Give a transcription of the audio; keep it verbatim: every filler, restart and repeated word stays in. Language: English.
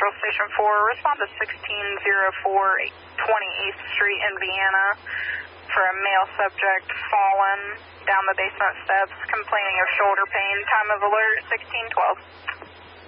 Central Station four. Respond to sixteen oh four twenty-eighth Street in Vienna for a male subject fallen down the basement steps, complaining of shoulder pain. Time of alert, sixteen twelve.